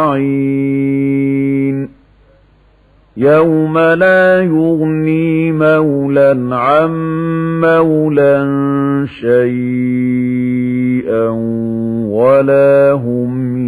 أجمعين يوم لا يغني مولى عن مولى شيئا ولا هم